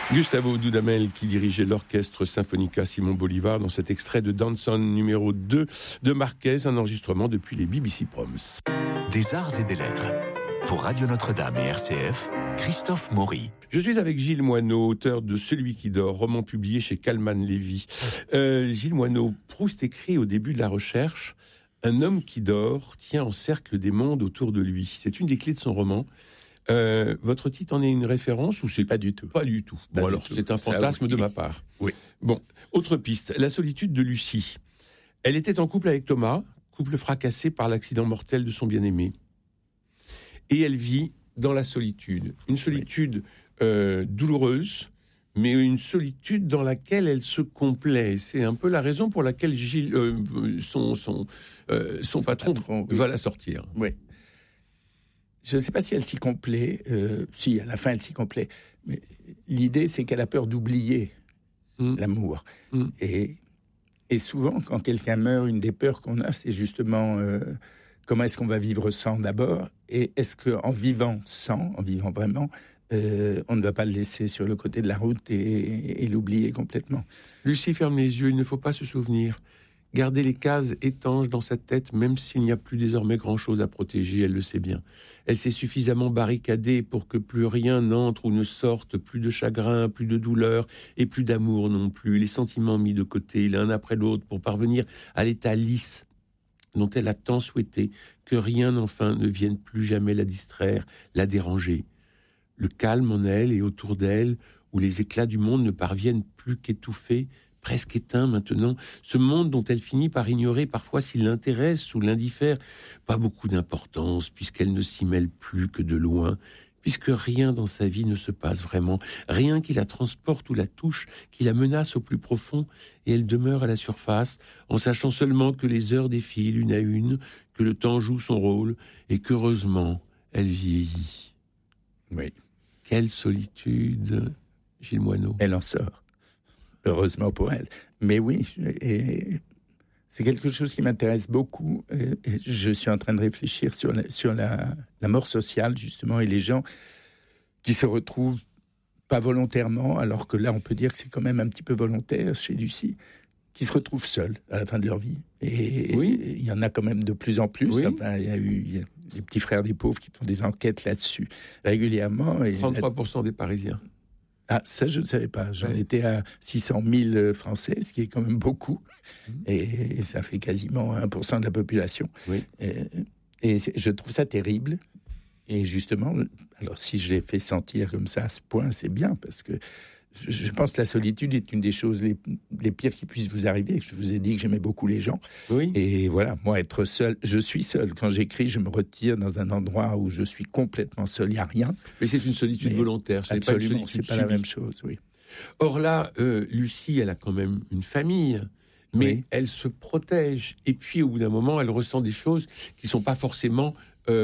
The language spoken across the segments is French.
Gustavo Dudamel qui dirigeait l'orchestre Sinfonica Simon Bolivar dans cet extrait de Danson numéro 2 de Marquez, un enregistrement depuis les BBC Proms. Des arts et des lettres. Pour Radio Notre-Dame et RCF, Christophe Maury. Je suis avec Gilles Moineau, auteur de Celui qui dort, roman publié chez Calman Lévy. Gilles Moineau, Proust écrit au début de la recherche: un homme qui dort tient en cercle des mondes autour de lui. C'est une des clés de son roman. Votre titre en est une référence ou c'est pas du tout? Pas du tout. Bon, alors c'est un fantasme de ma part. Oui. Bon, autre piste, la solitude de Lucie. Elle était en couple avec Thomas, couple fracassé par l'accident mortel de son bien-aimé. Et elle vit dans la solitude. Une solitude douloureuse, mais une solitude dans laquelle elle se complaît. C'est un peu la raison pour laquelle Gilles, son patron oui. va la sortir. Oui. Je ne sais pas si elle s'y complaît. Si, à la fin, elle s'y complaît. Mais l'idée, c'est qu'elle a peur d'oublier l'amour. Et souvent, quand quelqu'un meurt, une des peurs qu'on a, c'est justement comment est-ce qu'on va vivre sans d'abord, et est-ce qu'en vivant sans, en vivant vraiment, on ne va pas le laisser sur le côté de la route et l'oublier complètement. Lucie ferme les yeux, il ne faut pas se souvenir. Garder les cases étanches dans sa tête, même s'il n'y a plus désormais grand-chose à protéger, elle le sait bien. Elle s'est suffisamment barricadée pour que plus rien n'entre ou ne sorte, plus de chagrin, plus de douleur et plus d'amour non plus. Les sentiments mis de côté l'un après l'autre pour parvenir à l'état lisse dont elle a tant souhaité que rien enfin ne vienne plus jamais la distraire, la déranger. Le calme en elle et autour d'elle, où les éclats du monde ne parviennent plus qu'étouffés, presque éteint maintenant, ce monde dont elle finit par ignorer parfois s'il l'intéresse ou l'indiffère, pas beaucoup d'importance, puisqu'elle ne s'y mêle plus que de loin, puisque rien dans sa vie ne se passe vraiment, rien qui la transporte ou la touche, qui la menace au plus profond, et elle demeure à la surface, en sachant seulement que les heures défilent une à une, que le temps joue son rôle, et qu'heureusement, elle vieillit. Oui. Quelle solitude, Gilles Moineau. Elle en sort. Heureusement pour elle. Mais oui, et c'est quelque chose qui m'intéresse beaucoup. Et je suis en train de réfléchir sur la mort sociale, justement, et les gens qui se retrouvent pas volontairement, alors que là, on peut dire que c'est quand même un petit peu volontaire chez Lucie, qui se retrouvent seuls à la fin de leur vie. Et oui. Il y en a quand même de plus en plus. Oui. Enfin, il y a les petits frères des pauvres qui font des enquêtes là-dessus régulièrement. Et 33% des Parisiens. Ah, ça, je ne savais pas. J'en étais à 600 000 Français, ce qui est quand même beaucoup. Et ça fait quasiment 1% de la population. Oui. Et je trouve ça terrible. Et justement, alors si je l'ai fait sentir comme ça à ce point, c'est bien, parce que je pense que la solitude est une des choses les pires qui puissent vous arriver. Je vous ai dit que j'aimais beaucoup les gens. Oui. Et voilà, moi, être seul, je suis seul. Quand j'écris, je me retire dans un endroit où je suis complètement seul, il n'y a rien. Mais c'est une solitude volontaire, ce n'est pas une solitude c'est pas la même chose, oui. Or là, Lucie, elle a quand même une famille, mais elle se protège. Et puis, au bout d'un moment, elle ressent des choses qui ne sont pas forcément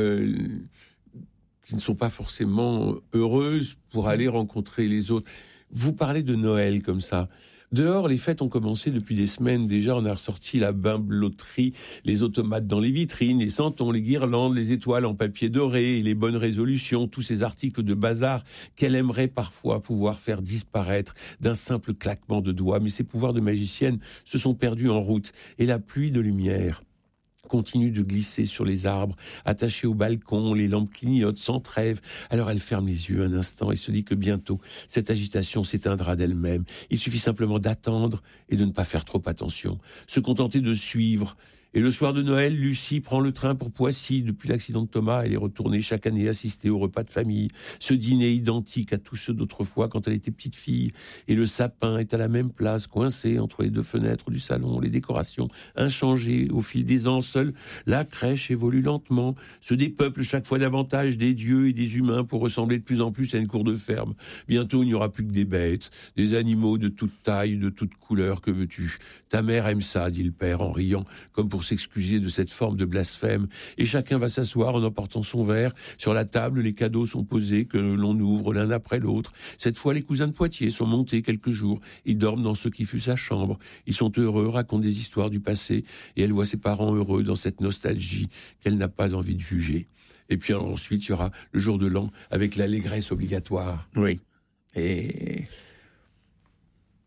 heureuses pour aller rencontrer les autres. Vous parlez de Noël comme ça. Dehors, les fêtes ont commencé depuis des semaines déjà. On a ressorti la bimbeloterie, les automates dans les vitrines, les santons, les guirlandes, les étoiles en papier doré, les bonnes résolutions, tous ces articles de bazar qu'elle aimerait parfois pouvoir faire disparaître d'un simple claquement de doigts. Mais ces pouvoirs de magicienne se sont perdus en route. Et la pluie de lumière continue de glisser sur les arbres, attachés au balcon, les lampes clignotent sans trêve. Alors elle ferme les yeux un instant et se dit que bientôt, cette agitation s'éteindra d'elle-même. Il suffit simplement d'attendre et de ne pas faire trop attention, se contenter de suivre. Et le soir de Noël, Lucie prend le train pour Poissy. Depuis l'accident de Thomas, elle est retournée chaque année assister au repas de famille. Ce dîner identique à tous ceux d'autrefois quand elle était petite fille. Et le sapin est à la même place, coincé entre les deux fenêtres du salon. Les décorations inchangées au fil des ans. Seule la crèche évolue lentement, se dépeuple chaque fois davantage des dieux et des humains pour ressembler de plus en plus à une cour de ferme. Bientôt, il n'y aura plus que des bêtes, des animaux de toute taille, de toute couleur. Que veux-tu ? Ta mère aime ça, dit le père en riant, comme pour s'excuser de cette forme de blasphème. Et chacun va s'asseoir en emportant son verre. Sur la table, les cadeaux sont posés, que l'on ouvre l'un après l'autre. Cette fois, les cousins de Poitiers sont montés quelques jours. Ils dorment dans ce qui fut sa chambre. Ils sont heureux, racontent des histoires du passé. Et elle voit ses parents heureux dans cette nostalgie qu'elle n'a pas envie de juger. Et puis ensuite, il y aura le jour de l'an avec l'allégresse obligatoire. Oui. Et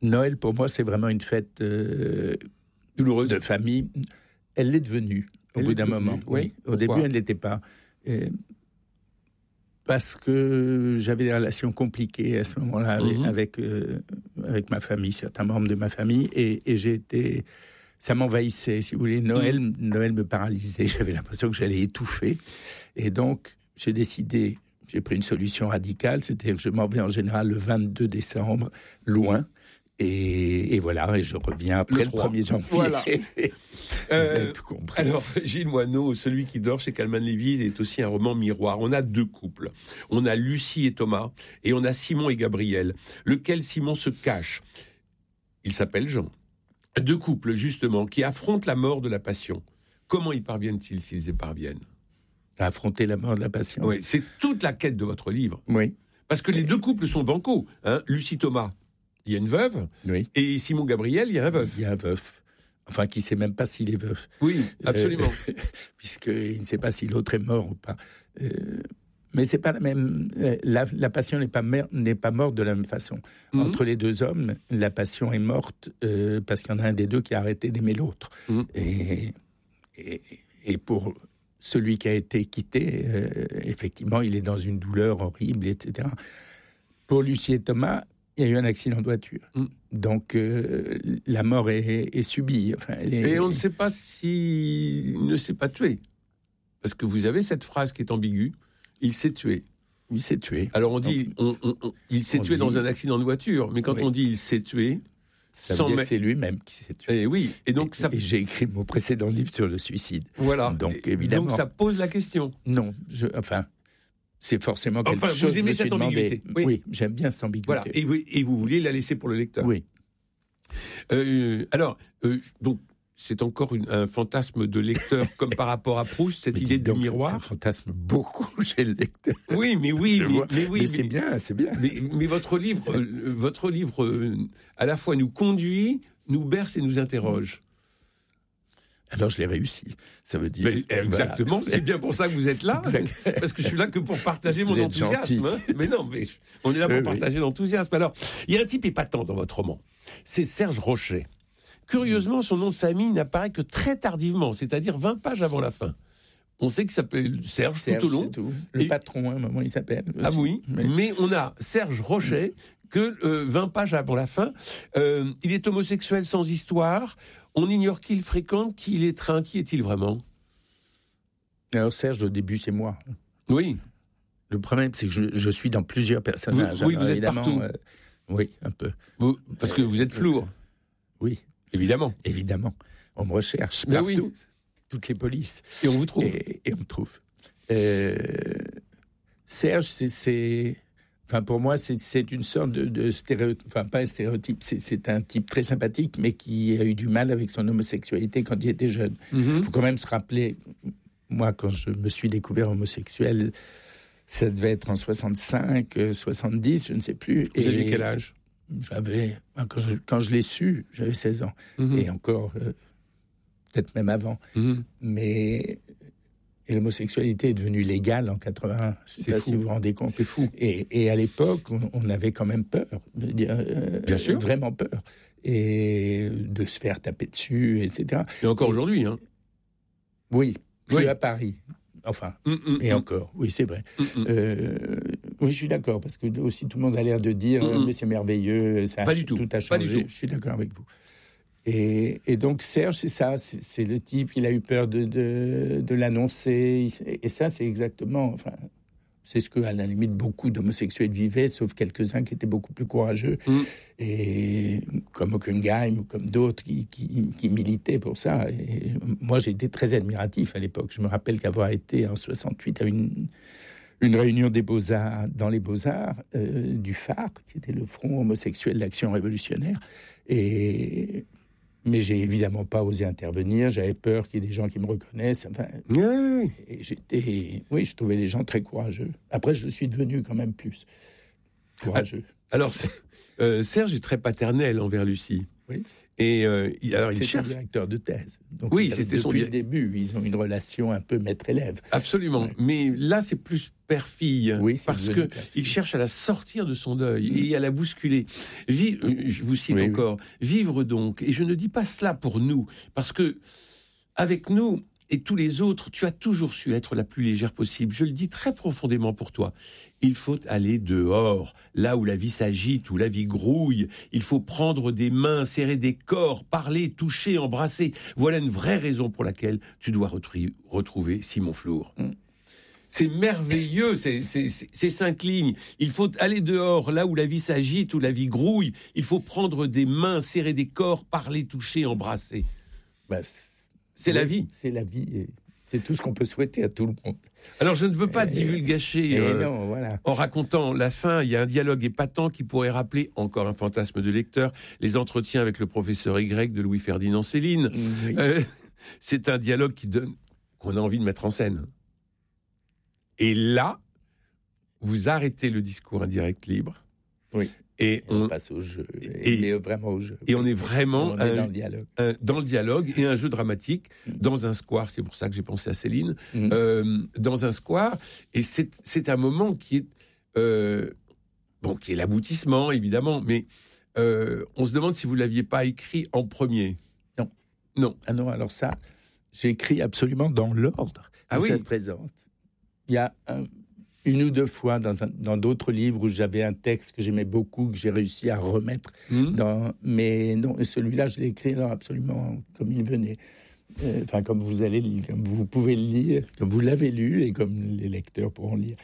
Noël, pour moi, c'est vraiment une fête douloureuse de famille. Elle l'est devenue au bout d'un moment. Oui. Au début, elle ne l'était pas. Parce que j'avais des relations compliquées à ce moment-là avec ma famille, certains membres de ma famille, et j'ai été... Ça m'envahissait, si vous voulez. Noël me paralysait. J'avais l'impression que j'allais étouffer. Et donc, j'ai pris une solution radicale, c'est-à-dire que je m'en vais en général le 22 décembre, loin. Et voilà, et je reviens après le 1er janvier. Voilà. Vous avez tout compris. Alors, Gilles Moineau, Celui qui dort chez Calman Lévy est aussi un roman miroir. On a 2 couples. On a Lucie et Thomas, et on a Simon et Gabriel. Lequel Simon se cache? Il s'appelle Jean. 2 couples, justement, qui affrontent la mort de la passion. Comment y parviennent-ils, s'ils y parviennent? À affronter la mort de la passion. Oui, c'est toute la quête de votre livre. Oui. Parce que les 2 couples sont bancaux. Lucie Thomas, il y a une veuve. Oui. Et Simon Gabriel, il y a un veuf. Il y a un veuf. Enfin, qui ne sait même pas s'il est veuf. Oui, absolument. Puisqu'il ne sait pas si l'autre est mort ou pas. Mais c'est pas la même. La passion n'est pas morte de la même façon. Entre les 2 hommes, la passion est morte parce qu'il y en a un des 2 qui a arrêté d'aimer l'autre. Et pour celui qui a été quitté, effectivement, il est dans une douleur horrible, etc. Pour Lucie et Thomas, il y a eu un accident de voiture. Donc, la mort est subie. Enfin, et on ne sait pas s'il ne s'est pas tué. Parce que vous avez cette phrase qui est ambiguë. Il s'est tué. Il s'est tué. Alors on dit, il s'est tué dans un accident de voiture. Mais quand on dit il s'est tué... Ça veut dire que c'est lui-même qui s'est tué. Et oui. Et donc et j'ai écrit mon précédent livre sur le suicide. Voilà. Donc, évidemment... Donc ça pose la question. Non. C'est forcément quelque chose... Vous aimez cette ambiguïté. Oui, j'aime bien cette ambiguïté. Voilà. Et vous vouliez la laisser pour le lecteur. Oui. Donc, c'est encore un fantasme de lecteur, comme par rapport à Proust, cette idée du miroir. Ça fantasme beaucoup chez le lecteur. Oui, mais c'est bien, c'est bien. Mais votre livre, à la fois nous conduit, nous berce et nous interroge. Alors je l'ai réussi, ça veut dire... Exactement, voilà. C'est bien pour ça que vous êtes là, parce que je suis là que pour partager mon enthousiasme. Mais non, mais on est là pour partager l'enthousiasme. Alors, il y a un type épatant dans votre roman, c'est Serge Rochet. Curieusement, son nom de famille n'apparaît que très tardivement, c'est-à-dire 20 pages avant la fin. On sait qu'il s'appelle Serge tout au long. Tout. Le patron, à un moment, il s'appelle aussi. Ah oui, mais on a Serge Rochet que 20 pages avant la fin. Il est homosexuel sans histoire. On ignore qui il fréquente, qui il étreint. Qui est-il vraiment? Alors Serge, au début, c'est moi. Oui. Le problème, c'est que je suis dans plusieurs personnages. Oui, vous êtes partout. Oui, un peu. Parce que vous êtes flour. Oui. Évidemment. On me recherche partout. Oui. Toutes les polices. Et on vous trouve. Et on me trouve. Serge, enfin, pour moi, c'est une sorte de stéréotype. Enfin, pas un stéréotype. C'est un type très sympathique, mais qui a eu du mal avec son homosexualité quand il était jeune. Il faut quand même se rappeler, moi, quand je me suis découvert homosexuel, ça devait être en 65, 70, je ne sais plus. Vous aviez quel âge? Quand je l'ai su, j'avais 16 ans. Et encore, peut-être même avant. Mais l'homosexualité est devenue légale en 81. Je ne sais pas si vous vous rendez compte. C'est fou. Et à l'époque, on avait quand même peur. Bien sûr. Vraiment peur. Et de se faire taper dessus, etc. Et encore aujourd'hui, hein. Oui, à Paris. Enfin, encore, oui, c'est vrai. Oui, je suis d'accord, parce que aussi tout le monde a l'air de dire mais c'est merveilleux, ça pas du tout. Tout a changé. Pas du tout. Je suis d'accord avec vous. Et donc Serge, c'est ça, c'est le type, il a eu peur de l'annoncer, et ça, c'est exactement, enfin, c'est ce que à la limite beaucoup d'homosexuels vivaient, sauf quelques-uns qui étaient beaucoup plus courageux, et comme Hockenheim ou comme d'autres qui militaient pour ça. Et moi, j'ai été très admiratif à l'époque. Je me rappelle qu'avoir été en 68 à une réunion des Beaux-Arts, dans les Beaux-Arts, du phare, qui était le Front homosexuel d'Action révolutionnaire. Mais j'ai évidemment pas osé intervenir. J'avais peur qu'il y ait des gens qui me reconnaissent. Enfin, et je trouvais les gens très courageux. Après, je le suis devenu quand même plus courageux. Alors, Serge est très paternel envers Lucie. Oui. Et alors il c'est cherche. son directeur de thèse. Donc, Oui, c'était son depuis le début, ils ont une relation un peu maître-élève. Absolument. Ouais. Mais là, c'est plus père-fille. Oui, c'est parce devenu que père-fille. il cherche à la sortir de son deuil et à la bousculer. Je vous cite encore. Vivre donc. Et je ne dis pas cela pour nous, parce que avec nous et tous les autres, tu as toujours su être la plus légère possible. Je le dis très profondément pour toi. Il faut aller dehors, là où la vie s'agite, où la vie grouille. Il faut prendre des mains, serrer des corps, parler, toucher, embrasser. Voilà une vraie raison pour laquelle tu dois retrouver Simon Flour. C'est merveilleux, ces 5 lignes. Il faut aller dehors, là où la vie s'agite, où la vie grouille. Il faut prendre des mains, serrer des corps, parler, toucher, embrasser. C'est la vie. C'est la vie. Et c'est tout ce qu'on peut souhaiter à tout le monde. Alors, je ne veux pas divulgacher non, voilà. en racontant la fin. Il y a un dialogue épatant qui pourrait rappeler, encore un fantasme de lecteur, les entretiens avec le professeur Y de Louis-Ferdinand Céline. Oui. C'est un dialogue qu'on a envie de mettre en scène. Et là, vous arrêtez le discours indirect libre. Oui. Et on passe au jeu, et vraiment au jeu. Et on est vraiment dans le dialogue. Dans le dialogue et un jeu dramatique dans un square. C'est pour ça que j'ai pensé à Céline. Dans un square. Et c'est un moment qui est qui est l'aboutissement, évidemment. Mais on se demande si vous ne l'aviez pas écrit en premier. Non. Ah non, alors ça, j'ai écrit absolument dans l'ordre où ça se présente. Il y a une ou deux fois dans d'autres livres où j'avais un texte que j'aimais beaucoup, que j'ai réussi à remettre. Mais non, et celui-là, je l'ai écrit alors absolument comme il venait. Comme vous pouvez le lire, comme vous l'avez lu et comme les lecteurs pourront lire.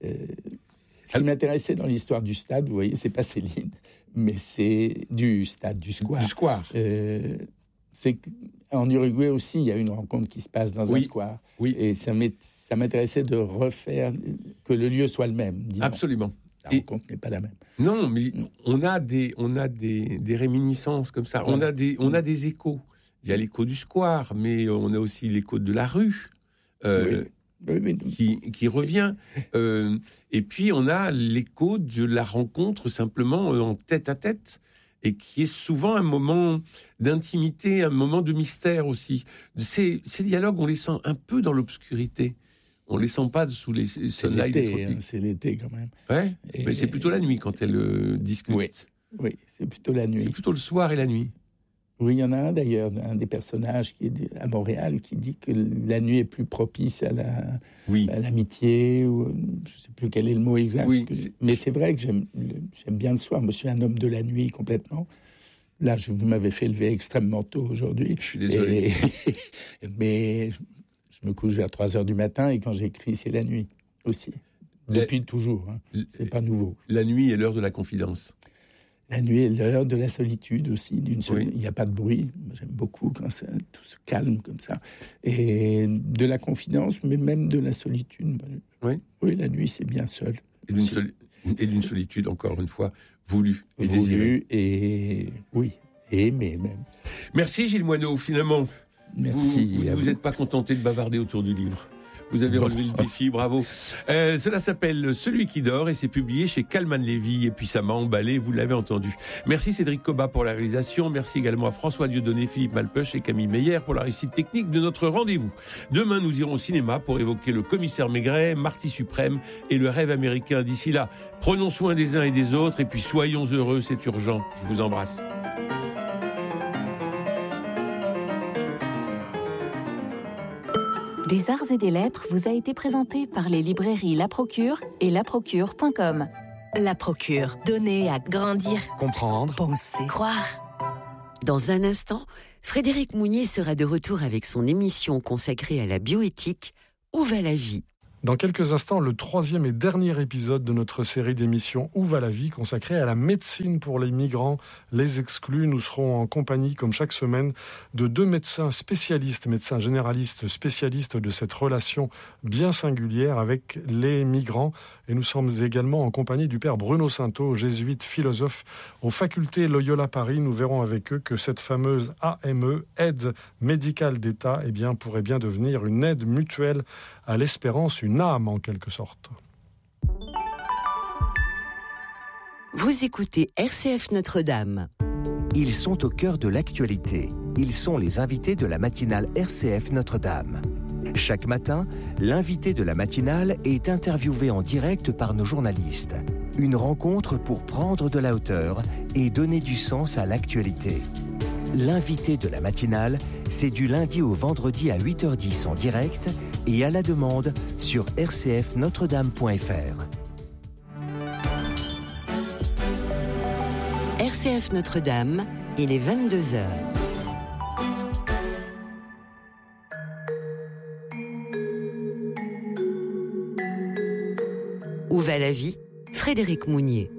Ce qui m'intéressait dans l'histoire du stade, vous voyez, c'est pas Céline, mais c'est du stade, du square. Du square. C'est qu'en Uruguay aussi, il y a une rencontre qui se passe dans un square. Oui. Et ça m'intéressait de refaire, que le lieu soit le même. Disons. Absolument. La rencontre n'est pas la même. Non, mais on a des réminiscences comme ça. On a des échos. Il y a l'écho du square, mais on a aussi l'écho de la rue. Qui revient. Et puis, on a l'écho de la rencontre simplement en tête-à-tête, et qui est souvent un moment d'intimité, un moment de mystère aussi. Ces dialogues, on les sent un peu dans l'obscurité. On ne les sent pas sous les sunlights des tropiques. C'est l'été, quand même. Ouais, mais c'est plutôt la nuit quand elles discutent. Oui, c'est plutôt la nuit. C'est plutôt le soir et la nuit. Oui, il y en a un d'ailleurs, un des personnages qui est à Montréal, qui dit que la nuit est plus propice à l'amitié, ou je ne sais plus quel est le mot exact. Oui, mais c'est vrai que j'aime bien le soir. Moi, je suis un homme de la nuit complètement. Là, vous m'avez fait lever extrêmement tôt aujourd'hui. Je suis désolé. Mais je me couche vers 3h du matin, et quand j'écris, c'est la nuit aussi. Depuis toujours, c'est pas nouveau. La nuit est l'heure de la confidence. La nuit est l'heure de la solitude aussi. Il n'y a pas de bruit. J'aime beaucoup quand tout se calme comme ça. Et de la confidence, mais même de la solitude. Oui, la nuit, c'est bien seul. Et d'une solitude, encore une fois, voulue et désirée. Voulue et aimée même. Merci Gilles Moineau, finalement. Merci. Vous n'êtes pas contenté de bavarder autour du livre. Vous avez relevé le défi, bravo. Cela s'appelle Celui qui dort et c'est publié chez Calman Lévy. Et puis ça m'a emballé, vous l'avez entendu. Merci Cédric Cobat pour la réalisation. Merci également à François Dieudonné, Philippe Malpeuch et Camille Meyer pour la réussite technique de notre rendez-vous. Demain, nous irons au cinéma pour évoquer Le Commissaire Maigret, Marty Suprême et Le Rêve américain. D'ici là, prenons soin des uns et des autres et puis soyons heureux, c'est urgent. Je vous embrasse. Des Arts et des Lettres vous a été présenté par les librairies La Procure et laprocure.com. La Procure, donner à grandir, comprendre, penser, croire. Dans un instant, Frédéric Mounier sera de retour avec son émission consacrée à la bioéthique « Où va la vie ?» Dans quelques instants, le 3e et dernier épisode de notre série d'émissions « Où va la vie ?» consacrée à la médecine pour les migrants, les exclus. Nous serons en compagnie, comme chaque semaine, de 2 médecins spécialistes, médecins généralistes spécialistes de cette relation bien singulière avec les migrants. Et nous sommes également en compagnie du père Bruno Sainteau, jésuite philosophe aux facultés Loyola Paris. Nous verrons avec eux que cette fameuse AME, aide médicale d'État, pourrait bien devenir une aide mutuelle à l'espérance, une âme en quelque sorte. Vous écoutez RCF Notre-Dame. Ils sont au cœur de l'actualité. Ils sont les invités de la matinale RCF Notre-Dame. Chaque matin, l'invité de la matinale est interviewé en direct par nos journalistes. Une rencontre pour prendre de la hauteur et donner du sens à l'actualité. L'invité de la matinale, c'est du lundi au vendredi à 8h10 en direct et à la demande sur rcfnotredame.fr. RCF Notre-Dame, il est 22h. Où va la vie ? Frédéric Mounier.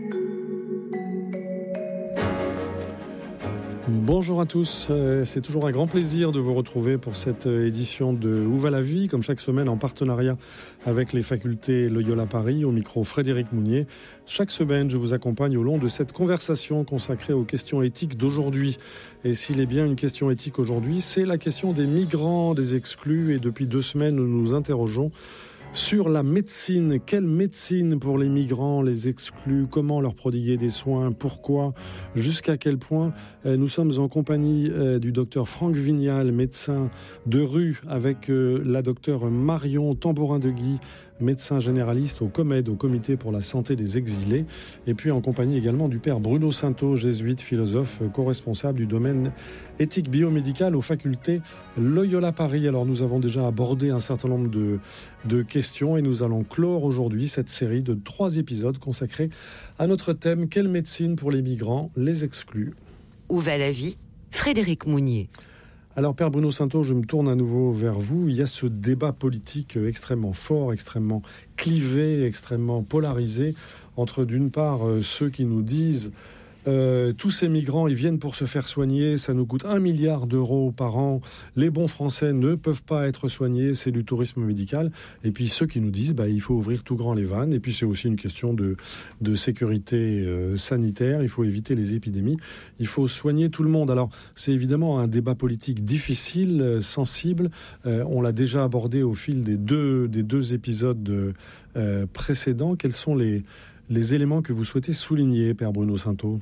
Bonjour à tous, c'est toujours un grand plaisir de vous retrouver pour cette édition de Où va la vie, comme chaque semaine en partenariat avec les facultés Loyola Paris, au micro Frédéric Mounier. Chaque semaine, je vous accompagne au long de cette conversation consacrée aux questions éthiques d'aujourd'hui. Et s'il est bien une question éthique aujourd'hui, c'est la question des migrants, des exclus. Et depuis 2 semaines, nous nous interrogeons sur la médecine. Quelle médecine pour les migrants, les exclus? Comment leur prodiguer des soins? Pourquoi? Jusqu'à quel point? Nous sommes en compagnie du docteur Franck Vignal, médecin de rue, avec la docteure Marion Tambourin-Deguy, médecin généraliste au COMED, au Comité pour la santé des exilés, et puis en compagnie également du père Bruno Sainteau, jésuite, philosophe, co-responsable du domaine éthique biomédicale aux facultés Loyola Paris. Alors nous avons déjà abordé un certain nombre de questions et nous allons clore aujourd'hui cette série de 3 épisodes consacrés à notre thème « Quelle médecine pour les migrants, les exclus ?» Où va la vie ? Frédéric Mounier. Alors, Père Bruno Sainteau, je me tourne à nouveau vers vous. Il y a ce débat politique extrêmement fort, extrêmement clivé, extrêmement polarisé entre, d'une part, ceux qui nous disent tous ces migrants, ils viennent pour se faire soigner, ça nous coûte 1 milliard d'euros par an. Les bons Français ne peuvent pas être soignés, c'est du tourisme médical. Et puis ceux qui nous disent, il faut ouvrir tout grand les vannes. Et puis c'est aussi une question de sécurité sanitaire. Il faut éviter les épidémies. Il faut soigner tout le monde. Alors c'est évidemment un débat politique difficile, sensible. On l'a déjà abordé au fil des deux épisodes précédents. Quels sont les éléments que vous souhaitez souligner, Père Bruno Sainteau?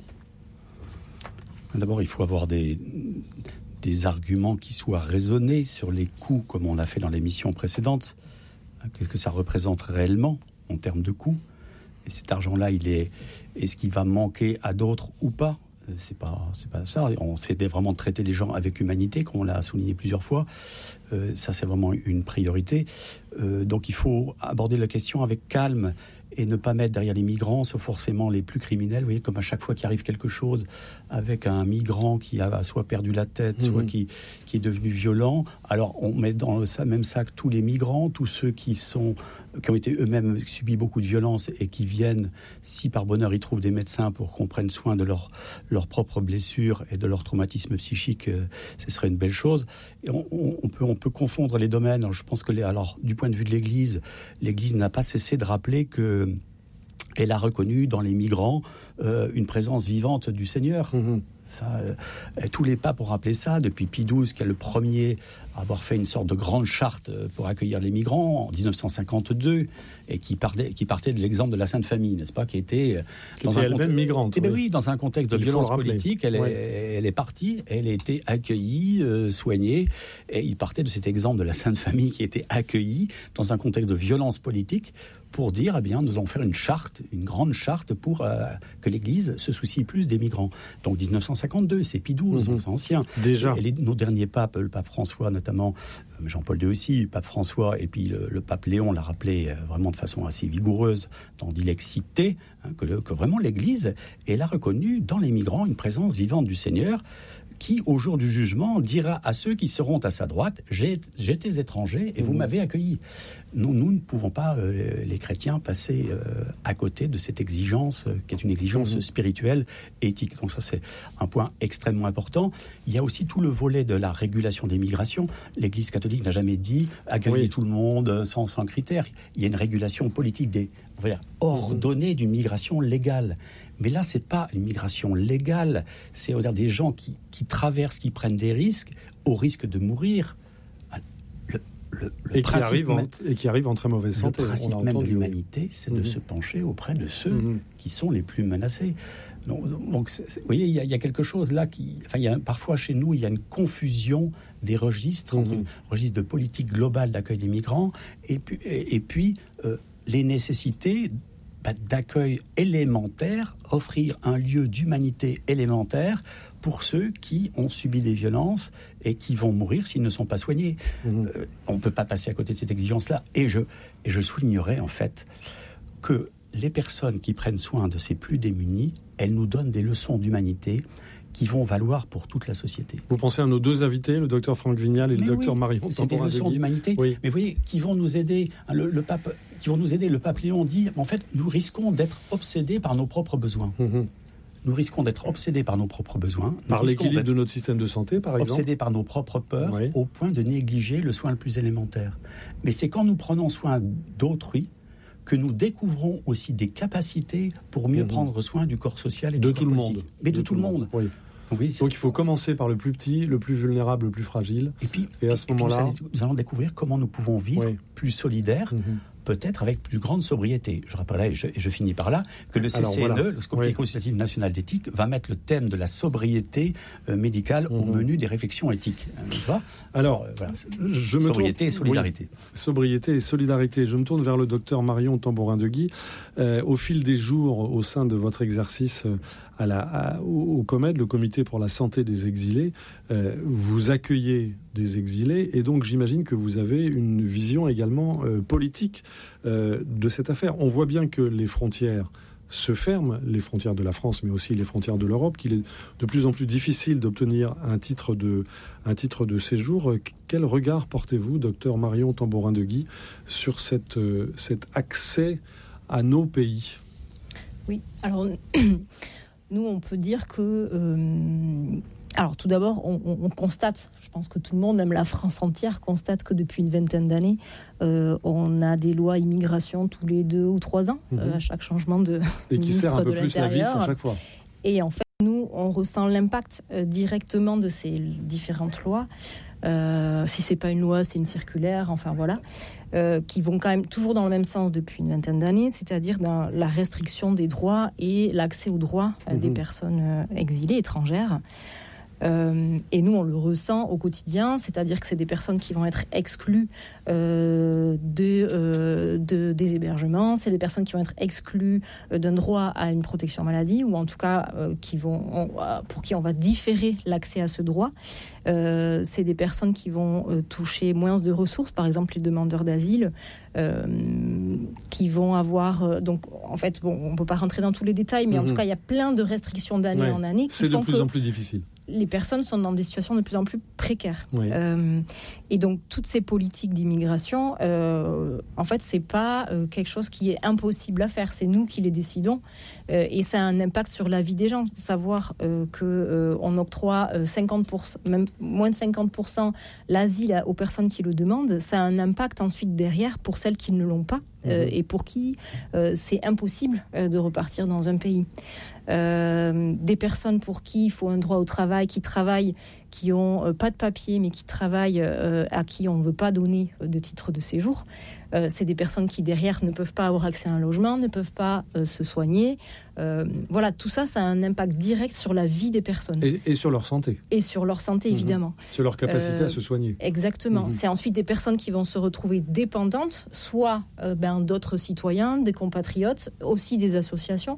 D'abord, il faut avoir des arguments qui soient raisonnés sur les coûts, comme on l'a fait dans l'émission précédente. Qu'est-ce que ça représente réellement en termes de coûts? Et cet argent-là, est-ce qu'il va manquer à d'autres ou pas? C'est pas ça. On essaie vraiment de traiter les gens avec humanité, comme on l'a souligné plusieurs fois. Ça, c'est vraiment une priorité. Donc, il faut aborder la question avec calme et ne pas mettre derrière les migrants, sauf forcément les plus criminels. Vous voyez, comme à chaque fois qu'il arrive quelque chose avec un migrant qui a soit perdu la tête, soit qui est devenu violent, alors on met dans le même sac tous les migrants, tous ceux qui ont été eux-mêmes subi beaucoup de violence et qui viennent, si par bonheur ils trouvent des médecins pour qu'on prenne soin de leurs propres blessures et de leur traumatisme psychique, ce serait une belle chose. Et on peut confondre les domaines. Alors, je pense que du point de vue de l'Église n'a pas cessé de rappeler qu'elle a reconnu dans les migrants une présence vivante du Seigneur. Tous les papes ont rappelé ça, depuis Pie XII, qui est le premier à avoir fait une sorte de grande charte pour accueillir les migrants en 1952, et qui partait de l'exemple de la Sainte Famille, n'est-ce pas, qui était elle-même migrante. Oui, dans un contexte de violence politique, elle est partie, elle a été accueillie, soignée, et il partait de cet exemple de la Sainte Famille qui était accueillie dans un contexte de violence politique, pour dire, nous allons faire une grande charte pour que l'Église se soucie plus des migrants. Donc 1952, c'est Pie XII, c'est ancien. Déjà. Et nos derniers papes, le pape François notamment, Jean-Paul II aussi, le pape François, et puis le pape Léon l'a rappelé vraiment de façon assez vigoureuse dans Dilexité, que vraiment l'Église, elle a reconnu dans les migrants une présence vivante du Seigneur, qui, au jour du jugement, dira à ceux qui seront à sa droite, j'étais étranger et vous m'avez accueilli. Nous ne pouvons pas, les chrétiens, passer à côté de cette exigence, qui est une exigence spirituelle et éthique. Donc ça, c'est un point extrêmement important. Il y a aussi tout le volet de la régulation des migrations. L'Église catholique n'a jamais dit accueillir tout le monde sans critères. Il y a une régulation politique ordonnée d'une migration légale. Mais là, c'est pas une migration légale, c'est des gens qui traversent, qui prennent des risques, au risque de mourir. et qui arrive en très mauvaise santé. Le principe même de l'humanité, c'est de se pencher auprès de ceux qui sont les plus menacés. Donc, vous voyez, il y a quelque chose là parfois chez nous, il y a une confusion des registres, entre un registre de politique globale d'accueil des migrants et puis les nécessités d'accueil élémentaire, offrir un lieu d'humanité élémentaire pour ceux qui ont subi des violences et qui vont mourir s'ils ne sont pas soignés. On ne peut pas passer à côté de cette exigence-là. Et je soulignerai en fait que les personnes qui prennent soin de ces plus démunis, elles nous donnent des leçons d'humanité qui vont valoir pour toute la société. Vous pensez à nos deux invités, le docteur Franck Vignal et le docteur Marion Tamborin-Deguy. C'est des leçons d'humanité, mais vous voyez, qui vont nous aider. Le pape Léon dit, en fait, nous risquons d'être obsédés par nos propres besoins. Nous risquons d'être obsédés par nos propres besoins. Par l'équilibre de notre système de santé, par exemple. Obsédés par nos propres peurs, au point de négliger le soin le plus élémentaire. Mais c'est quand nous prenons soin d'autrui que nous découvrons aussi des capacités pour mieux prendre soin du corps social et de tout le monde. Mais de tout le monde. Oui. Donc il faut commencer par le plus petit, le plus vulnérable, le plus fragile. Et à ce moment-là, nous allons découvrir comment nous pouvons vivre plus solidaires, peut-être avec plus grande sobriété. Je rappellerai, et je finis par là, que le CCNE, le Comité consultatif national d'éthique, va mettre le thème de la sobriété médicale au menu des réflexions éthiques. N'est-ce pas ? Alors, sobriété et solidarité. Sobriété et solidarité. Je me tourne vers le docteur Marion Tamborin-Deguy. Au fil des jours, au sein de votre exercice au COMED, le Comité pour la santé des exilés, vous accueillez des exilés et donc j'imagine que vous avez une vision également politique de cette affaire. On voit bien que les frontières se ferment, les frontières de la France mais aussi les frontières de l'Europe, qu'il est de plus en plus difficile d'obtenir un titre de séjour. Quel regard portez-vous, docteur Marion Tamborin-Deguy, sur cet accès à nos pays ? Oui, alors nous on peut dire que alors tout d'abord on constate, je pense que tout le monde, même la France entière, constate que depuis une vingtaine d'années on a des lois immigration tous les 2 ou 3 ans à chaque changement de et qui sert un peu plus la vis à chaque fois. Et en fait nous on ressent l'impact directement de ces différentes lois. Si c'est pas une loi, c'est une circulaire, enfin voilà, qui vont quand même toujours dans le même sens depuis une vingtaine d'années, c'est-à-dire dans la restriction des droits et l'accès aux droits des personnes exilées, étrangères. Et nous, on le ressent au quotidien, c'est-à-dire que c'est des personnes qui vont être exclues des hébergements, c'est des personnes qui vont être exclues d'un droit à une protection maladie, ou en tout cas pour qui on va différer l'accès à ce droit. C'est des personnes qui vont toucher moins de ressources, par exemple les demandeurs d'asile, qui vont avoir... donc, en fait, on ne peut pas rentrer dans tous les détails, mais en tout cas, il y a plein de restrictions d'année en année qui c'est de plus en plus difficile. Les personnes sont dans des situations de plus en plus précaires. Et donc, toutes ces politiques d'immigration, en fait, c'est pas quelque chose qui est impossible à faire. C'est nous qui les décidons. Et ça a un impact sur la vie des gens. Savoir qu'on octroie 50%, même moins de 50% l'asile aux personnes qui le demandent, ça a un impact ensuite derrière pour celles qui ne l'ont pas. Et pour qui c'est impossible de repartir dans un pays. Des personnes pour qui il faut un droit au travail, qui travaillent, qui n'ont pas de papier, mais qui travaillent, à qui on ne veut pas donner de titre de séjour. C'est des personnes qui, derrière, ne peuvent pas avoir accès à un logement, ne peuvent pas se soigner. Voilà, tout ça, ça a un impact direct sur la vie des personnes. Et sur leur santé. Et sur leur santé, évidemment. Sur leur capacité à se soigner. Exactement. C'est ensuite des personnes qui vont se retrouver dépendantes, soit d'autres citoyens, des compatriotes, aussi des associations.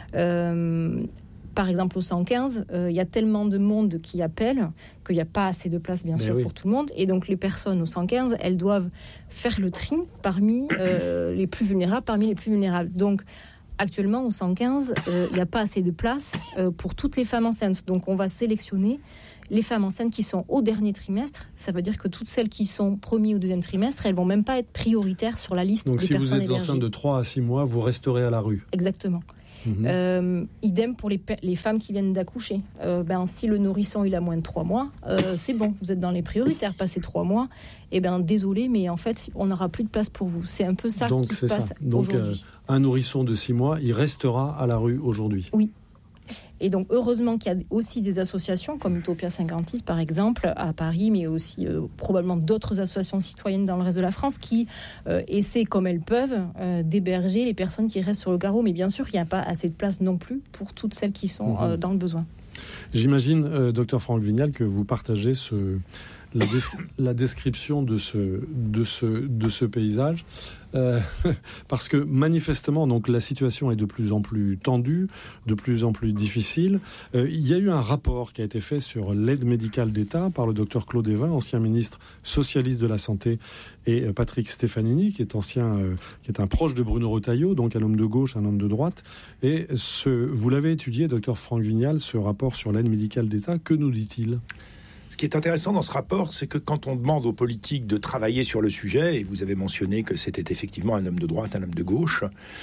Par exemple, au 115, il y a tellement de monde qui appelle qu'il n'y a pas assez de place, bien sûr, pour tout le monde. Et donc, les personnes au 115, elles doivent faire le tri parmi les plus vulnérables, parmi les plus vulnérables. Donc, actuellement, au 115, il n'y a pas assez de place pour toutes les femmes enceintes. Donc, on va sélectionner les femmes enceintes qui sont au dernier trimestre. Ça veut dire que toutes celles qui sont premier ou deuxième trimestre, elles ne vont même pas être prioritaires sur la liste des personnes hébergées. Donc, si vous êtes enceinte de 3 à 6 mois, vous resterez à la rue. Exactement. Idem pour les femmes qui viennent d'accoucher. Si le nourrisson il a moins de 3 mois, c'est bon, vous êtes dans les prioritaires. Passé 3 mois, désolé, mais en fait, on n'aura plus de place pour vous. C'est un peu ça qui se passe aujourd'hui. Donc, un nourrisson de 6 mois, il restera à la rue aujourd'hui. Oui. Et donc, heureusement qu'il y a aussi des associations comme Utopia 56, par exemple, à Paris, mais aussi probablement d'autres associations citoyennes dans le reste de la France qui essaient, comme elles peuvent, d'héberger les personnes qui restent sur le carreau. Mais bien sûr, il n'y a pas assez de place non plus pour toutes celles qui sont dans le besoin. J'imagine, docteur Franck Vignal, que vous partagez la description de ce paysage, parce que manifestement, donc, la situation est de plus en plus tendue, de plus en plus difficile. Il y a eu un rapport qui a été fait sur l'aide médicale d'État par le docteur Claude Évin, ancien ministre socialiste de la Santé, et Patrick Stefanini, qui est un proche de Bruno Retailleau, donc un homme de gauche, un homme de droite. Et vous l'avez étudié, docteur Franck Vignal, ce rapport sur l'aide médicale d'État. Que nous dit-il ? Ce qui est intéressant dans ce rapport, c'est que quand on demande aux politiques de travailler sur le sujet, et vous avez mentionné que c'était effectivement un homme de droite, un homme de gauche,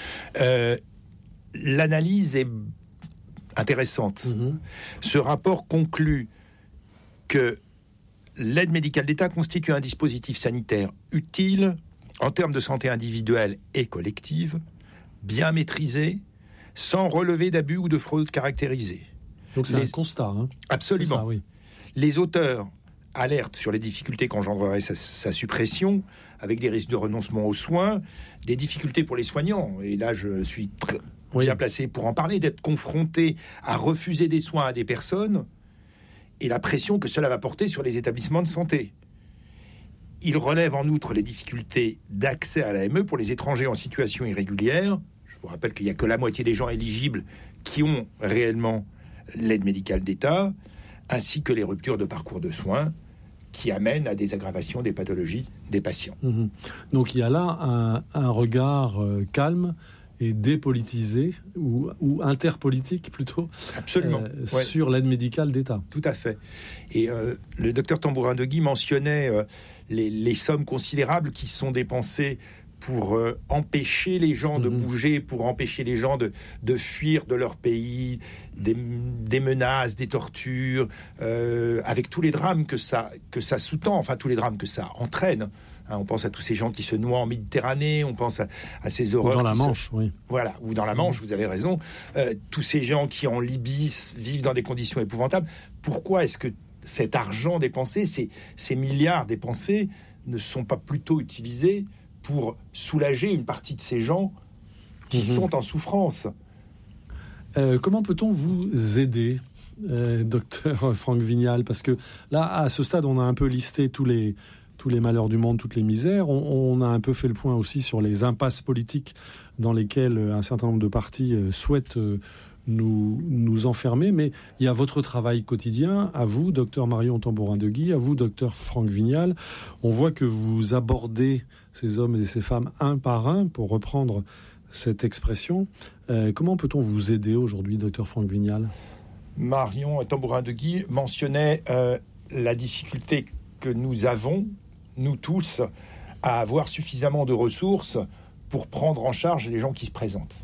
l'analyse est intéressante. Ce rapport conclut que l'aide médicale d'État constitue un dispositif sanitaire utile en termes de santé individuelle et collective, bien maîtrisé, sans relever d'abus ou de fraude caractérisés. Donc c'est un constat. Absolument. C'est ça, oui. Les auteurs alertent sur les difficultés qu'engendrerait sa suppression, avec des risques de renoncement aux soins, des difficultés pour les soignants. Et là, je suis bien placé pour en parler, d'être confronté à refuser des soins à des personnes et la pression que cela va porter sur les établissements de santé. Il relève en outre les difficultés d'accès à l'AME pour les étrangers en situation irrégulière. Je vous rappelle qu'il n'y a que la moitié des gens éligibles qui ont réellement l'aide médicale d'État, ainsi que les ruptures de parcours de soins qui amènent à des aggravations des pathologies des patients. Donc il y a là un regard calme et dépolitisé, ou interpolitique plutôt, absolument, sur l'aide médicale d'État. Tout à fait. Et le docteur Tambourin-Deguy mentionnait les sommes considérables qui sont dépensées pour empêcher les gens de bouger, pour empêcher les gens de fuir de leur pays, des menaces, des tortures, avec tous les drames que ça sous-tend, enfin tous les drames que ça entraîne. On pense à tous ces gens qui se noient en Méditerranée, on pense à ces horreurs... Ou dans la Manche, oui. Voilà, ou dans la Manche, vous avez raison. Tous ces gens qui, en Libye, vivent dans des conditions épouvantables. Pourquoi est-ce que cet argent dépensé, ces milliards dépensés, ne sont pas plutôt utilisés pour soulager une partie de ces gens qui sont en souffrance? Comment peut-on vous aider, docteur Franck Vignal? Parce que là, à ce stade, on a un peu listé tous les malheurs du monde, toutes les misères. On a un peu fait le point aussi sur les impasses politiques dans lesquelles un certain nombre de partis souhaitent nous enfermer. Mais il y a votre travail quotidien, à vous, docteur Marion Tambourin-Deguy, à vous, docteur Franck Vignal. On voit que vous abordez ces hommes et ces femmes un par un, pour reprendre cette expression. Comment peut-on vous aider aujourd'hui, docteur Franck Vignal? Marion Tambourin-Deguy mentionnait la difficulté que nous avons, nous tous, à avoir suffisamment de ressources pour prendre en charge les gens qui se présentent.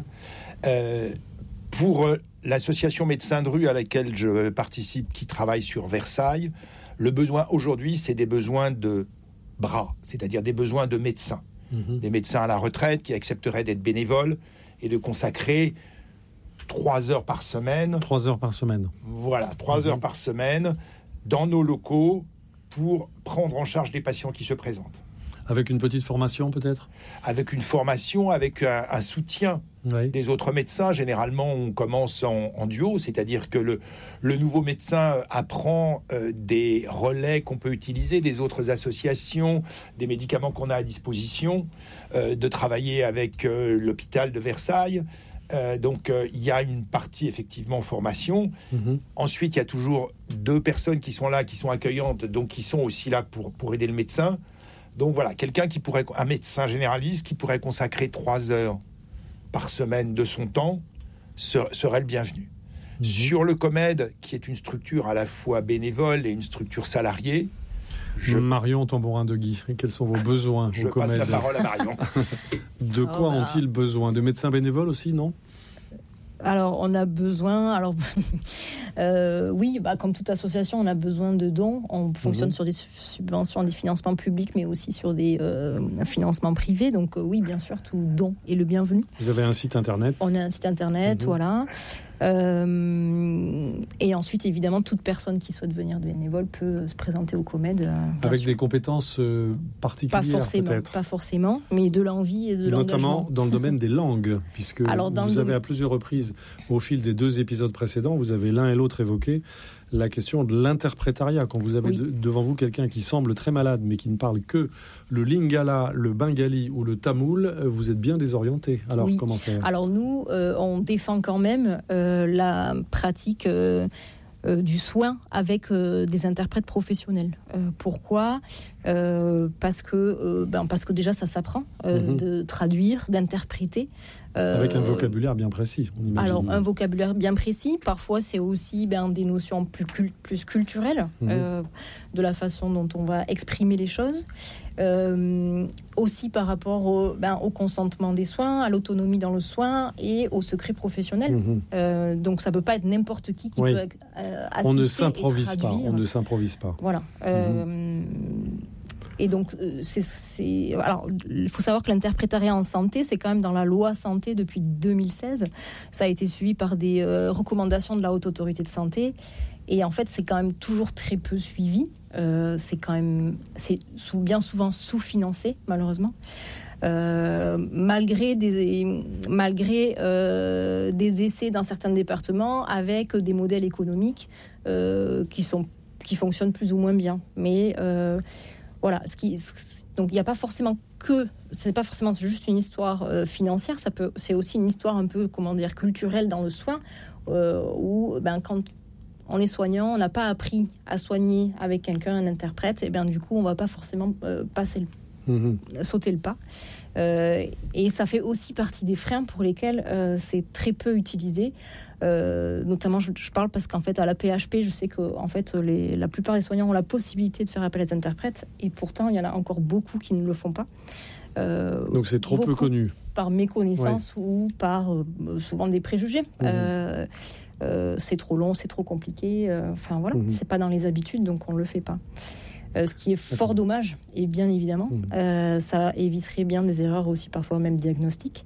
Pour l'association Médecins de rue à laquelle je participe, qui travaille sur Versailles, le besoin aujourd'hui, c'est des besoins de bras, c'est-à-dire des besoins de médecins. Des médecins à la retraite qui accepteraient d'être bénévoles et de consacrer 3 heures par semaine. 3 heures par semaine. Voilà, 3 heures par semaine dans nos locaux pour prendre en charge des patients qui se présentent. Avec une petite formation peut-être? Avec une formation, avec un soutien des autres médecins. Généralement, on commence en duo, c'est-à-dire que le nouveau médecin apprend des relais qu'on peut utiliser, des autres associations, des médicaments qu'on a à disposition, de travailler avec l'hôpital de Versailles. Donc, il y a une partie, effectivement, formation. Ensuite, il y a toujours 2 personnes qui sont là, qui sont accueillantes, donc qui sont aussi là pour aider le médecin. Donc, voilà, un médecin généraliste qui pourrait consacrer 3 heures par semaine de son temps serait le bienvenu. Sur le COMED, qui est une structure à la fois bénévole et une structure salariée... Marion Tambourin-Deguy, quels sont vos besoins au COMED? Je passe la parole à Marion. De quoi ont-ils besoin? De médecins bénévoles aussi, non? Alors, on a besoin... oui, comme toute association, on a besoin de dons. On fonctionne sur des subventions, des financements publics, mais aussi sur des financements privés. Donc, oui, bien sûr, tout don est le bienvenu. Vous avez un site internet? On a un site internet, voilà. Et ensuite, évidemment, toute personne qui souhaite venir bénévole peut se présenter au COMED. Avec des compétences particulières, peut-être. Pas forcément, mais de l'envie et de l'engagement. Notamment dans le domaine des langues, puisque vous avez à plusieurs reprises, au fil des 2 épisodes précédents, vous avez l'un et l'autre évoqué la question de l'interprétariat. Quand vous avez devant vous quelqu'un qui semble très malade, mais qui ne parle que le lingala, le bengali ou le tamoul, vous êtes bien désorienté. Alors, comment faire ? Alors nous, on défend quand même la pratique du soin avec des interprètes professionnels. Pourquoi ? Parce que déjà, ça s'apprend de traduire, d'interpréter. Avec un vocabulaire bien précis, on imagine. Alors, un vocabulaire bien précis. Parfois, c'est aussi des notions plus culturelles de la façon dont on va exprimer les choses. Aussi par rapport au consentement des soins, à l'autonomie dans le soin et au secret professionnel. Donc, ça ne peut pas être n'importe qui peut assister on ne s'improvise et traduire. On ne s'improvise pas. Voilà. Et donc, alors, il faut savoir que l'interprétariat en santé, c'est quand même dans la loi santé depuis 2016. Ça a été suivi par des recommandations de la Haute Autorité de Santé. Et en fait, c'est quand même toujours très peu suivi. C'est bien souvent sous-financé, malheureusement. Malgré des essais dans certains départements avec des modèles économiques qui fonctionnent plus ou moins bien. Mais voilà, donc il n'y a pas forcément c'est pas forcément juste une histoire financière, c'est aussi une histoire un peu, culturelle dans le soin, où quand on est soignant, on n'a pas appris à soigner avec quelqu'un, un interprète, et du coup on ne va pas forcément sauter le pas. Et ça fait aussi partie des freins pour lesquels c'est très peu utilisé. Notamment, je parle parce qu'en fait, à la PHP, je sais que la plupart des soignants ont la possibilité de faire appel à des interprètes, et pourtant, il y en a encore beaucoup qui ne le font pas. Donc c'est trop peu connu. Par méconnaissance ou par souvent des préjugés. C'est trop long, c'est trop compliqué. C'est pas dans les habitudes, donc on ne le fait pas. Ce qui est fort dommage, et bien évidemment, ça éviterait bien des erreurs aussi, parfois même diagnostiques.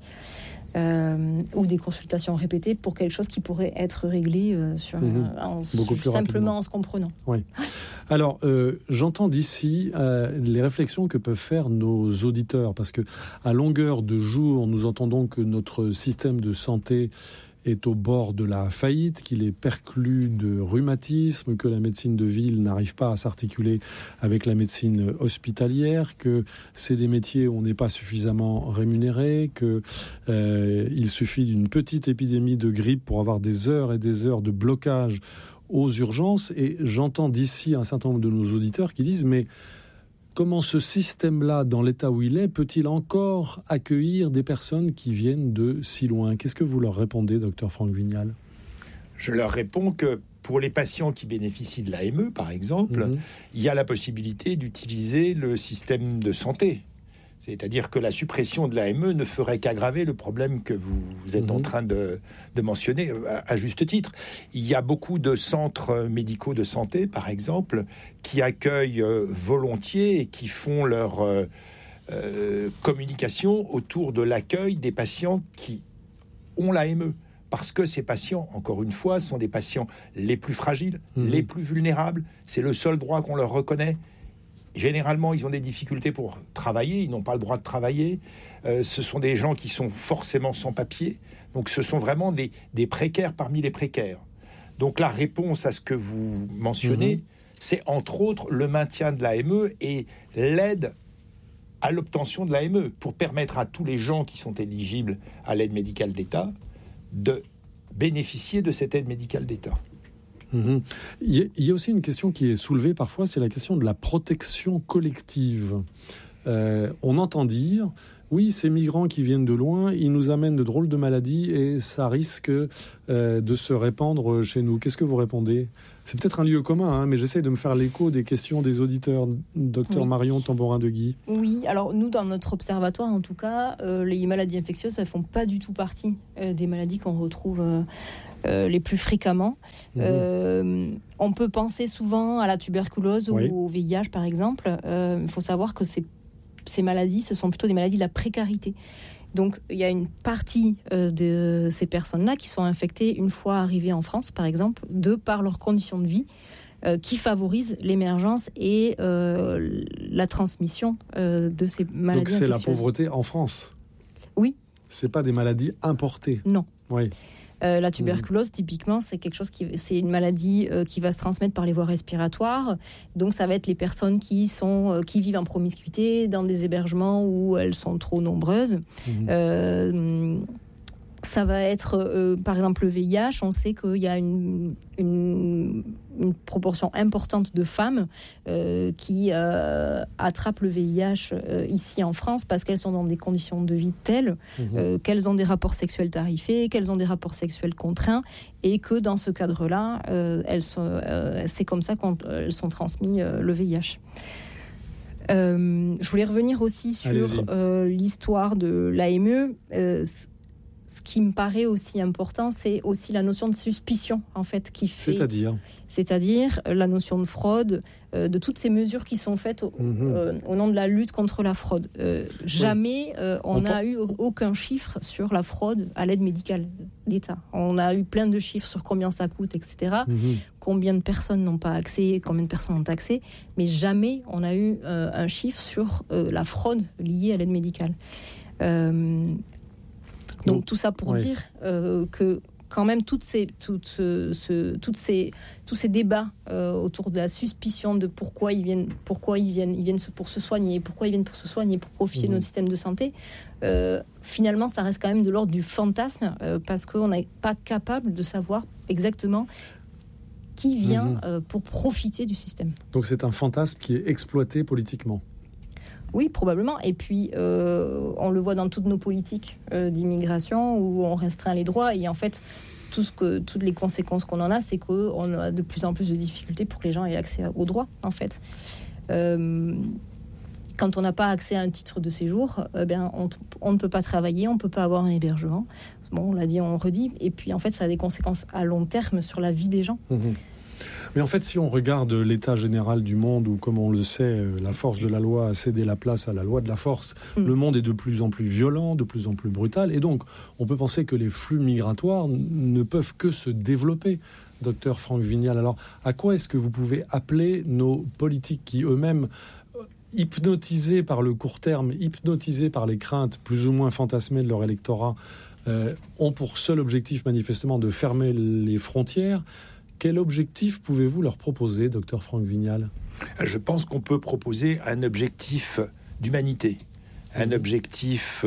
Ou des consultations répétées pour quelque chose qui pourrait être réglé simplement en se comprenant. Oui. Alors, j'entends d'ici les réflexions que peuvent faire nos auditeurs, parce que à longueur de jour, nous entendons que notre système de santé est au bord de la faillite, qu'il est perclus de rhumatisme, que la médecine de ville n'arrive pas à s'articuler avec la médecine hospitalière, que c'est des métiers où on n'est pas suffisamment rémunéré, qu'il suffit d'une petite épidémie de grippe pour avoir des heures et des heures de blocage aux urgences. Et j'entends d'ici un certain nombre de nos auditeurs qui disent « mais comment ce système-là, dans l'état où il est, peut-il encore accueillir des personnes qui viennent de si loin ?» Qu'est-ce que vous leur répondez, docteur Franck Vignal ? Je leur réponds que pour les patients qui bénéficient de l'AME, par exemple, il y a la possibilité d'utiliser le système de santé. C'est-à-dire que la suppression de l'AME ne ferait qu'aggraver le problème que vous êtes en train de mentionner à juste titre. Il y a beaucoup de centres médicaux de santé, par exemple, qui accueillent volontiers et qui font leur communication autour de l'accueil des patients qui ont l'AME. Parce que ces patients, encore une fois, sont des patients les plus fragiles, les plus vulnérables. C'est le seul droit qu'on leur reconnaît. Généralement, ils ont des difficultés pour travailler, ils n'ont pas le droit de travailler. Ce sont des gens qui sont forcément sans papier. Donc, ce sont vraiment des précaires parmi les précaires. Donc, la réponse à ce que vous mentionnez, c'est entre autres le maintien de l'AME et l'aide à l'obtention de l'AME pour permettre à tous les gens qui sont éligibles à l'aide médicale d'État de bénéficier de cette aide médicale d'État. Il y a aussi une question qui est soulevée parfois, c'est la question de la protection collective. On entend dire, oui, ces migrants qui viennent de loin, ils nous amènent de drôles de maladies et ça risque de se répandre chez nous. Qu'est-ce que vous répondez ? C'est peut-être un lieu commun, mais j'essaie de me faire l'écho des questions des auditeurs. Docteur Marion Tambourin-Deguy. Oui, alors nous, dans notre observatoire, en tout cas, les maladies infectieuses, elles ne font pas du tout partie des maladies qu'on retrouve les plus fréquemment. On peut penser souvent à la tuberculose ou au VIH, par exemple. Il faut savoir que ces maladies, ce sont plutôt des maladies de la précarité. Donc, il y a une partie de ces personnes-là qui sont infectées une fois arrivées en France, par exemple, de par leurs conditions de vie, qui favorisent l'émergence et la transmission de ces maladies. Donc, c'est infectieuses. la pauvreté en France? Oui. C'est pas des maladies importées? Non. Oui. La tuberculose, typiquement, c'est c'est une maladie qui va se transmettre par les voies respiratoires. Donc, ça va être les personnes qui vivent en promiscuité, dans des hébergements où elles sont trop nombreuses. Ça va être, par exemple, le VIH. On sait qu'il y a une proportion importante de femmes qui attrapent le VIH ici en France parce qu'elles sont dans des conditions de vie telles qu'elles ont des rapports sexuels tarifés, qu'elles ont des rapports sexuels contraints, et que dans ce cadre-là, c'est comme ça qu'elles sont transmises le VIH. Je voulais revenir aussi sur l'histoire de l'AME. Ce qui me paraît aussi important, c'est aussi la notion de suspicion, en fait, qui fait... C'est-à-dire la notion de fraude, de toutes ces mesures qui sont faites au nom de la lutte contre la fraude. Jamais on n'a eu aucun chiffre sur la fraude à l'aide médicale d'État. On a eu plein de chiffres sur combien ça coûte, etc. Combien de personnes n'ont pas accès, combien de personnes ont accès, mais jamais on a eu un chiffre sur la fraude liée à l'aide médicale. Donc tout ça pour dire que quand même tous ces débats autour de la suspicion de pourquoi ils viennent pour se soigner, pour profiter de notre système de santé, finalement ça reste quand même de l'ordre du fantasme parce qu'on n'est pas capable de savoir exactement qui vient pour profiter du système. Donc c'est un fantasme qui est exploité politiquement. Oui, probablement. Et puis, on le voit dans toutes nos politiques d'immigration où on restreint les droits. Et en fait, toutes les conséquences qu'on en a, c'est qu'on a de plus en plus de difficultés pour que les gens aient accès aux droits, en fait. Quand on n'a pas accès à un titre de séjour, on ne peut pas travailler, on ne peut pas avoir un hébergement. Bon, on l'a dit, on redit. Et puis, en fait, ça a des conséquences à long terme sur la vie des gens. Mais en fait, si on regarde l'état général du monde, où, comme on le sait, la force de la loi a cédé la place à la loi de la force, le monde est de plus en plus violent, de plus en plus brutal. Et donc, on peut penser que les flux migratoires ne peuvent que se développer. Docteur Franck Vignal, alors, à quoi est-ce que vous pouvez appeler nos politiques qui, eux-mêmes, hypnotisés par le court terme, hypnotisés par les craintes plus ou moins fantasmées de leur électorat, ont pour seul objectif, manifestement, de fermer les frontières? Quel objectif pouvez-vous leur proposer, docteur Franck Vignal ? Je pense qu'on peut proposer un objectif d'humanité, un objectif...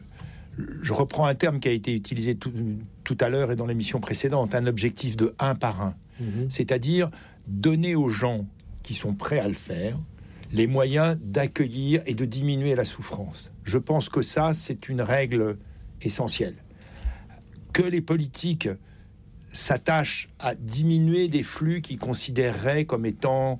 je reprends un terme qui a été utilisé tout à l'heure et dans l'émission précédente, un objectif de un par un. C'est-à-dire donner aux gens qui sont prêts à le faire les moyens d'accueillir et de diminuer la souffrance. Je pense que ça, c'est une règle essentielle. Que les politiques s'attachent à diminuer des flux qu'ils considéreraient comme étant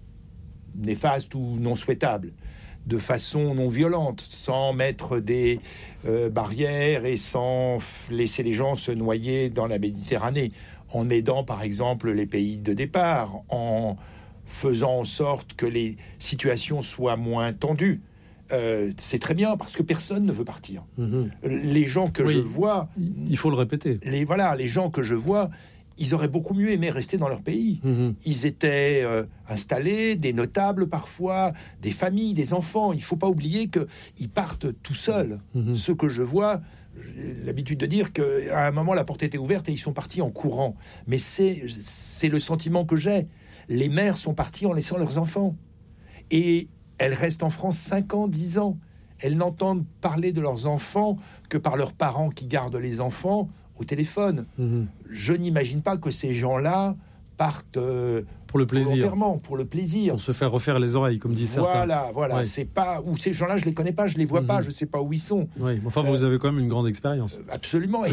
néfastes ou non souhaitables, de façon non violente, sans mettre des barrières et sans laisser les gens se noyer dans la Méditerranée, en aidant par exemple les pays de départ, en faisant en sorte que les situations soient moins tendues. C'est très bien parce que personne ne veut partir. Les gens que je vois, il faut le répéter. Les gens que je vois, ils auraient beaucoup mieux aimé rester dans leur pays. Ils étaient installés, des notables parfois, des familles, des enfants. Il ne faut pas oublier qu'ils partent tout seuls. Ceux que je vois, j'ai l'habitude de dire qu'à un moment la porte était ouverte et ils sont partis en courant. Mais c'est le sentiment que j'ai. Les mères sont parties en laissant leurs enfants. Et elles restent en France 5 ans, 10 ans. Elles n'entendent parler de leurs enfants que par leurs parents qui gardent les enfants au téléphone. Je n'imagine pas que ces gens-là partent pour le plaisir. Pour le plaisir. Pour se faire refaire les oreilles, comme disent certains. Voilà. Ouais. C'est pas... Ou ces gens-là, je les connais pas, je les vois pas, je sais pas où ils sont. Oui, enfin, vous avez quand même une grande expérience. Absolument, et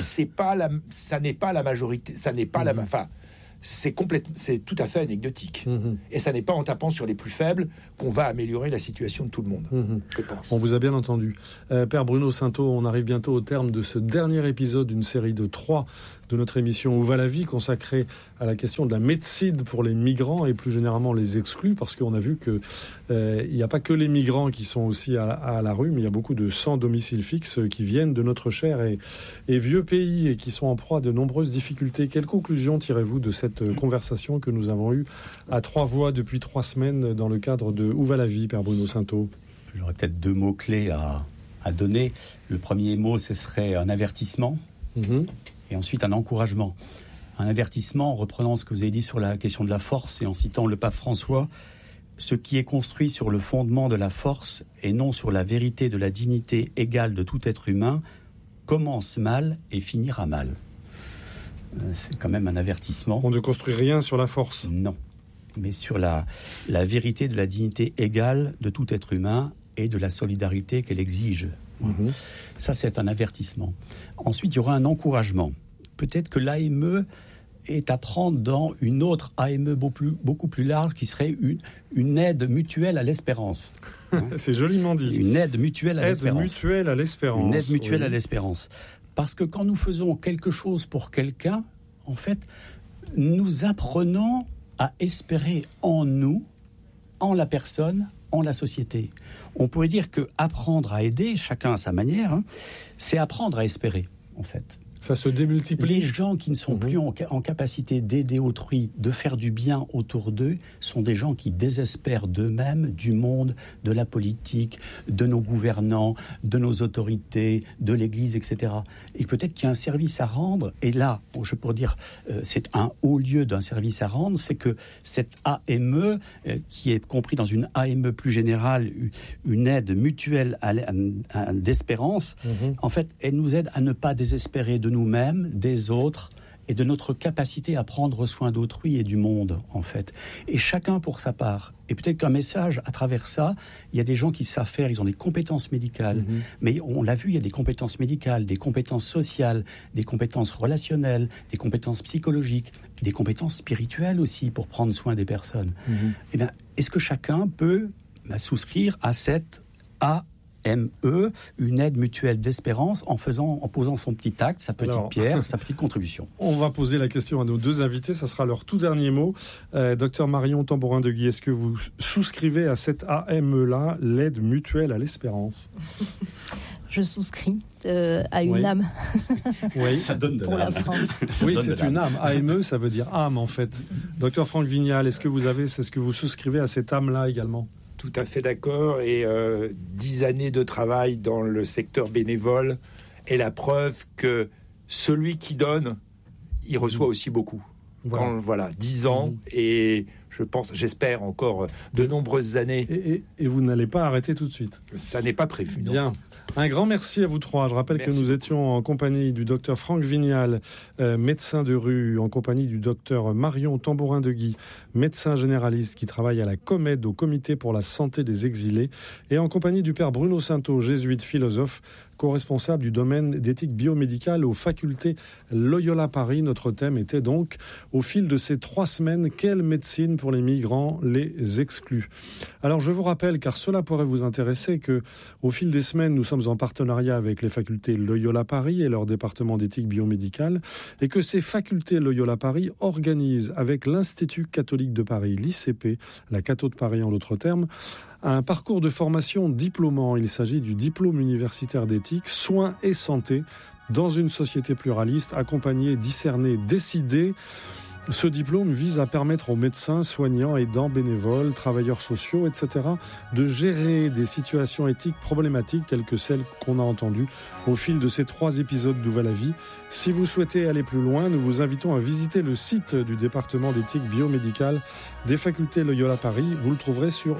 ça n'est pas la majorité, ça n'est pas enfin, c'est tout à fait anecdotique. Et ça n'est pas en tapant sur les plus faibles qu'on va améliorer la situation de tout le monde, je pense. On vous a bien entendu. Père Bruno Sainteau, on arrive bientôt au terme de ce dernier épisode d'une série de 3 de notre émission Où va la vie, consacrée à la question de la médecine pour les migrants et plus généralement les exclus, parce qu'on a vu que il n'y a pas que les migrants qui sont aussi à la rue, mais il y a beaucoup de sans domicile fixe qui viennent de notre cher et vieux pays et qui sont en proie à de nombreuses difficultés. Quelle conclusion tirez-vous de cette conversation que nous avons eue à 3 voix depuis 3 semaines dans le cadre de Où va la vie, Père Bruno Sainteau? J'aurais peut-être 2 mots-clés à donner. Le premier mot, ce serait un avertissement et ensuite un encouragement. Un avertissement, en reprenant ce que vous avez dit sur la question de la force et en citant le pape François, ce qui est construit sur le fondement de la force et non sur la vérité de la dignité égale de tout être humain commence mal et finira mal. C'est quand même un avertissement. On ne construit rien sur la force. Non, mais sur la vérité de la dignité égale de tout être humain et de la solidarité qu'elle exige. Ça, c'est un avertissement. Ensuite, il y aura un encouragement. Peut-être que l'AME est à prendre dans une autre AME beaucoup plus large qui serait une aide mutuelle à l'espérance. C'est joliment dit. Une aide mutuelle à l'espérance. Aide mutuelle à l'espérance. Une aide mutuelle à l'espérance. Parce que quand nous faisons quelque chose pour quelqu'un, en fait, nous apprenons à espérer en nous, en la personne, en la société. On pourrait dire que apprendre à aider, chacun à sa manière, c'est apprendre à espérer, en fait. Ça se démultiplie. Les gens qui ne sont plus en capacité d'aider autrui, de faire du bien autour d'eux, sont des gens qui désespèrent d'eux-mêmes, du monde, de la politique, de nos gouvernants, de nos autorités, de l'Église, etc. Et peut-être qu'il y a un service à rendre. Et là, je pourrais dire, c'est un haut lieu d'un service à rendre, c'est que cette AME, qui est compris dans une AME plus générale, une aide mutuelle d'espérance, en fait, elle nous aide à ne pas désespérer de nous-mêmes, des autres et de notre capacité à prendre soin d'autrui et du monde, en fait. Et chacun pour sa part. Et peut-être qu'un message, à travers ça, il y a des gens qui savent faire, ils ont des compétences médicales. Mais on l'a vu, il y a des compétences médicales, des compétences sociales, des compétences relationnelles, des compétences psychologiques, des compétences spirituelles aussi pour prendre soin des personnes. Eh bien, est-ce que chacun peut souscrire à cette AME, une aide mutuelle d'espérance, en posant son petit acte, sa petite pierre, sa petite contribution. On va poser la question à nos 2 invités, ça sera leur tout dernier mot. Docteur Marion Tambourin-Deguy, est-ce que vous souscrivez à cette AME-là, l'aide mutuelle à l'espérance? Je souscris à une âme. Oui, ça donne de pour l'âme. La France. Oui, c'est une âme. AME, ça veut dire âme, en fait. Docteur Franck Vignal, est-ce que vous souscrivez à cette âme-là également? Tout à fait d'accord, et 10 années de travail dans le secteur bénévole est la preuve que celui qui donne, il reçoit aussi beaucoup. Voilà, 10 ans, et j'espère encore de nombreuses années. Et vous n'allez pas arrêter tout de suite? Ça n'est pas prévu. Bien. Non. Un grand merci à vous 3. Je rappelle que nous étions en compagnie du docteur Franck Vignal, médecin de rue, en compagnie du docteur Marion Tambourin-Deguy, médecin généraliste qui travaille à la COMED, au Comité pour la santé des exilés, et en compagnie du père Bruno Sainteau, jésuite philosophe, co-responsable du domaine d'éthique biomédicale aux facultés Loyola Paris. Notre thème était donc, au fil de ces 3 semaines, quelle médecine pour les migrants, les exclus? Alors je vous rappelle, car cela pourrait vous intéresser, que au fil des semaines, nous sommes en partenariat avec les facultés Loyola Paris et leur département d'éthique biomédicale, et que ces facultés Loyola Paris organisent avec l'Institut catholique de Paris, l'ICP, la Catho de Paris en d'autres termes, un parcours de formation diplômant. Il s'agit du diplôme universitaire d'éthique, soins et santé dans une société pluraliste, accompagner, discerner, décider. Ce diplôme vise à permettre aux médecins, soignants, aidants, bénévoles, travailleurs sociaux, etc., de gérer des situations éthiques problématiques telles que celles qu'on a entendues au fil de ces 3 épisodes d'Où va la vie. Si vous souhaitez aller plus loin, nous vous invitons à visiter le site du département d'éthique biomédicale des facultés Loyola Paris. Vous le trouverez sur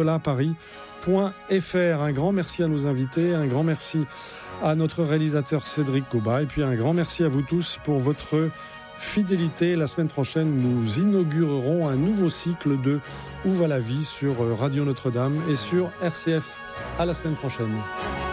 loyolaparis.fr. Un grand merci à nos invités, un grand merci à notre réalisateur Cédric Coba, et puis un grand merci à vous tous pour votre fidélité. La semaine prochaine, nous inaugurerons un nouveau cycle de Où va la vie sur Radio Notre-Dame et sur RCF. À la semaine prochaine.